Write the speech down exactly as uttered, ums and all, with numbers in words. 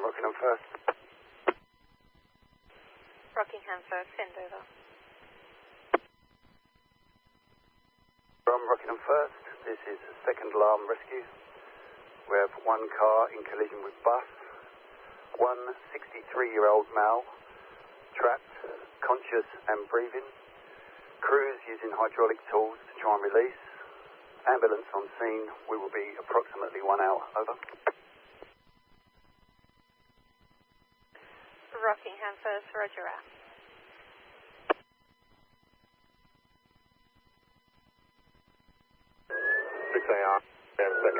Rockingham First. Rockingham First, send over. From Rockingham First, this is second alarm rescue. We have one car in collision with bus. One sixty-three-year-old male, trapped, conscious and breathing. Crews using hydraulic tools to try and release. Ambulance on scene. We will be approximately one hour. Over. Rockingham First, roger out. six A R, and